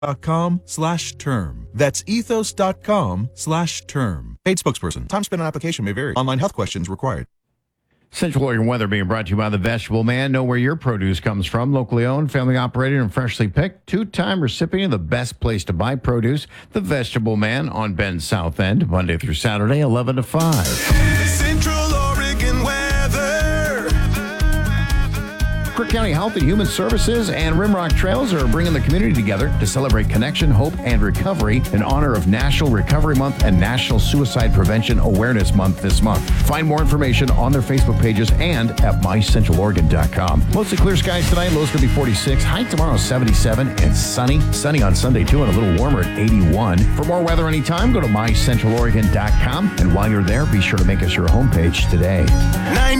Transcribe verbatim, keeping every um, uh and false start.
dot com slash term. That's ethos dot com slash term. Paid spokesperson. Time spent on application may vary. Online health questions required. Central Oregon weather being brought to you by the Vegetable Man. Know where your produce comes from. Locally owned, family operated, and freshly picked. Two-time recipient of the best place to buy produce. The Vegetable Man on Bend South End, Monday through Saturday, eleven to five. Central Oregon weather. Crook County Health and Human Services and Rimrock Trails are bringing the community together to celebrate connection, hope, and recovery in honor of National Recovery Month and National Suicide Prevention Awareness Month this month. Find more information on their Facebook pages and at my central oregon dot com. Mostly clear skies tonight. Lows going to be forty-six. High tomorrow seventy-seven and sunny. Sunny on Sunday too and a little warmer at eighty-one. For more weather anytime, go to my central oregon dot com. And while you're there, be sure to make us your homepage today. ninety